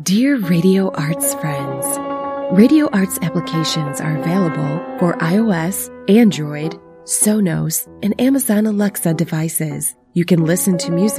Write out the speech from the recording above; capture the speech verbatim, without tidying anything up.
Dear Radio Arts friends, Radio Arts applications are available for iOS, Android, Sonos, and Amazon Alexa devices. You can listen to music